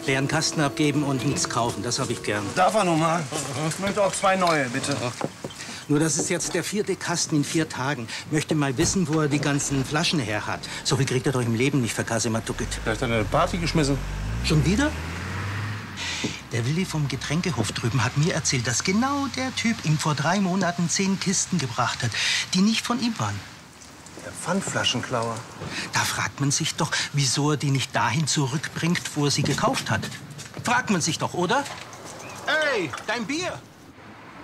Leeren Kasten abgeben und nichts kaufen, das habe ich gern. Darf er nun mal? Ich möchte auch 2 neue, bitte. Nur das ist jetzt der 4. Kasten in 4 Tagen. Möchte mal wissen, wo er die ganzen Flaschen her hat. So viel kriegt er doch im Leben nicht für Kasimatuket. Vielleicht hat er eine Party geschmissen. Schon wieder? Der Willi vom Getränkehof drüben hat mir erzählt, dass genau der Typ ihm vor 3 Monaten 10 Kisten gebracht hat, die nicht von ihm waren. Der Pfandflaschenklauer. Da fragt man sich doch, wieso er die nicht dahin zurückbringt, wo er sie gekauft hat. Fragt man sich doch, oder? Ey, dein Bier!